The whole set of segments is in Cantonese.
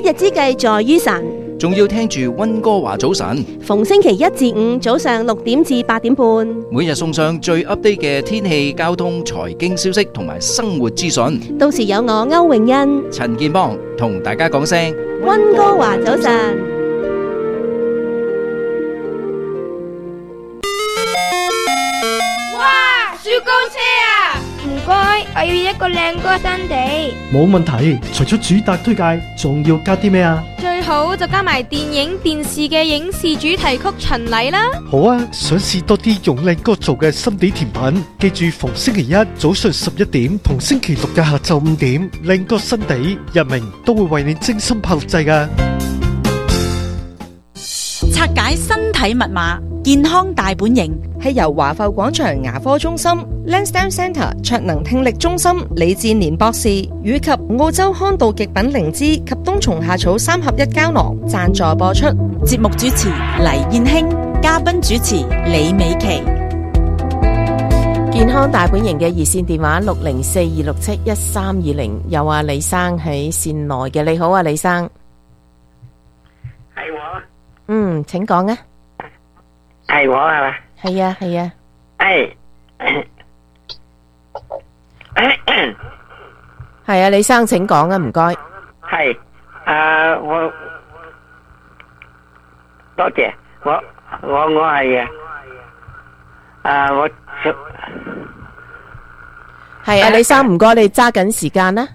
日之計在於晨， 仲要聽住溫哥華早晨， 逢星期一至五早上6點至8點半， 每日送上最 update 嘅天氣、交通、財經消息同埋生活資訊。 到時有我歐永欣、 陳健邦同大家講聲溫哥華早晨。 哇！雪糕車啊！唔該，我要一個靚歌新地。 冇問題，除咗主打推介，仲要加啲咩啊？ 最好就加埋電影、電視嘅影視主題曲巡禮啦。 好啊，想試多啲用靚歌做嘅心地甜品，記住逢星期一早上11點同星期六嘅下晝5點，靚歌新地日明都會為你精心拍錄製㗎。 拆解身體密碼，健康大本營係由華埠廣場牙科中心、Lansdowne Centre 卓能聽力中心李志年博士以及澳洲康道極品靈芝及冬蟲夏草3合1膠囊贊助播出。 節目主持黎燕興，嘉賓主持李美琪。 健康大本營嘅熱線電話604-267-1320，有啊李生喺線內嘅。你好啊李生。 係我。 請講啊。 係我係嘛？ 係啊係啊。係啊，李生請講啊，唔該。 係我多謝我係我係啊，李生唔該，你揸緊時間啦。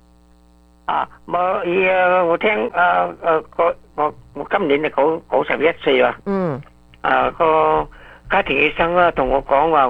我聽我今年就91歲啦。個家庭醫生啦同我講話。